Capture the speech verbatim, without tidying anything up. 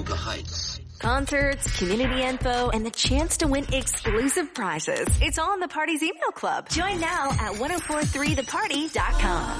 Topeka Heights. Concerts, community info, and the chance to win exclusive prizes. It's all in the party's email club. Join now at ten forty-three the party dot com.